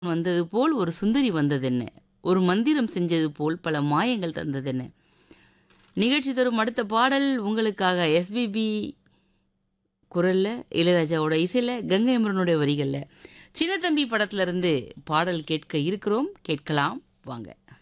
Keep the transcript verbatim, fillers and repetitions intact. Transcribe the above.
வந்தது போல் ஒரு சுந்தரி வந்ததென்ன? ஒரு மந்திரம் செஞ்சது போல் பல மாயங்கள் தந்ததென்ன? நிகழ்ச்சி தரும் அடுத்த பாடல் உங்களுக்காக எஸ்பிபி குரல்ல, இளையராஜாவோட இசையில, கங்கை அமரனுடைய வரிகள்ல. சின்னத்தம்பி படத்துல இருந்து பாடல் கேட்க இருக்கிறோம். கேட்கலாம் வாங்க.